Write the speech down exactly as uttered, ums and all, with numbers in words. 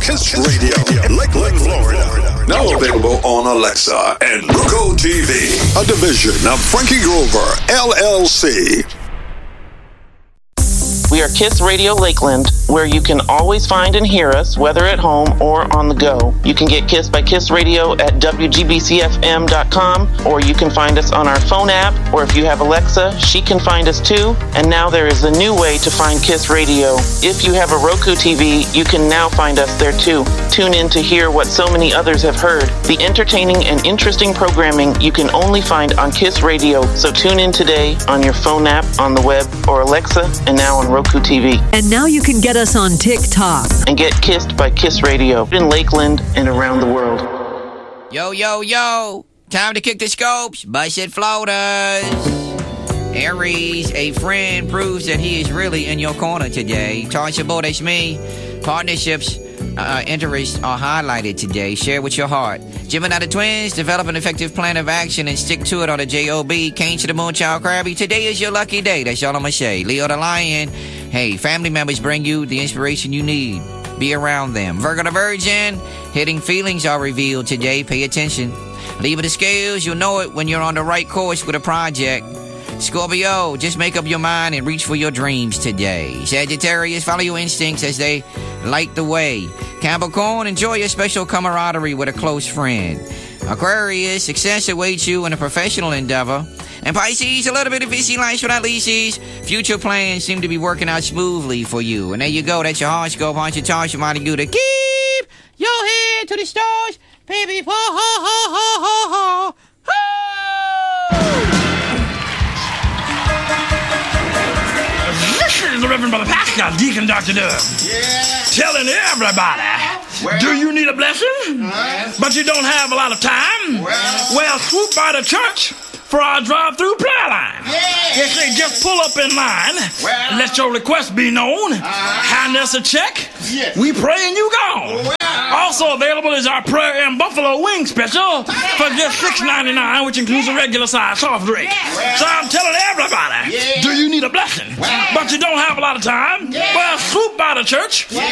Kiss Radio, Lakeland, Florida. Now available on Alexa and Roku T V. A division of Frankie Grover, L L C. We are Kiss Radio Lakeland, where you can always find and hear us, whether at home or on the go. You can get Kiss by Kiss Radio at W G B C F M dot com, or you can find us on our phone app, or if you have Alexa, she can find us too. And now there is a new way to find Kiss Radio. If you have a Roku T V, you can now find us there too. Tune in to hear what so many others have heard. The entertaining and interesting programming you can only find on Kiss Radio. So tune in today on your phone app, on the web, or Alexa, and now on Roku T V. And now you can get us on TikTok. And get kissed by Kiss Radio in Lakeland and around the world. Yo, yo, yo. Time to kick the scopes. Busted floaters. Aries, a friend proves that he is really in your corner today. Tasha Bo, that's me. Partnerships, uh, interests are highlighted today. Share with your heart. Gemini the twins, develop an effective plan of action and stick to it on the J O B. Cane to the moon, child crabby. Today is your lucky day. That's all I'm going to say. Leo the lion. Hey, family members bring you the inspiration you need. Be around them. Virgo the virgin, hidden feelings are revealed today. Pay attention. Libra the scales, you'll know it when you're on the right course with a project. Scorpio, just make up your mind and reach for your dreams today. Sagittarius, follow your instincts as they light the way. Capricorn, enjoy your special camaraderie with a close friend. Aquarius, success awaits you in a professional endeavor. And Pisces, a little bit of fishy lights without leashes. Future plans seem to be working out smoothly for you. And there you go, that's your horoscope. On your charge, your mighty good to keep your head to the stars. Baby, ho, ho, ho, ho, ho, ho, ho. This is the Reverend Brother Pascal, Deacon Doctor Doug. Yeah. Telling everybody, well, do you need a blessing? Uh, but you don't have a lot of time? Well, well swoop by the church for our drive-through prayer line. Yeah. They say just pull up in line, well, let your request be known, uh, hand us a check, yes, we pray and you go. Well, also available is our prayer and buffalo wing special for just six ninety-nine, which includes a regular size soft drink. Well, so I'm telling everybody, yeah, do you need a blessing? Well, but you don't have a lot of time? Yeah. Well, swoop by the church. Yeah.